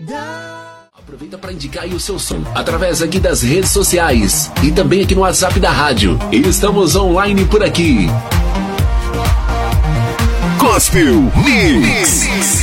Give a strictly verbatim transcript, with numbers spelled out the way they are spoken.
Aproveita para indicar aí o seu som através aqui das redes sociais e também aqui no WhatsApp da rádio. E estamos online por aqui. Gospel Mix.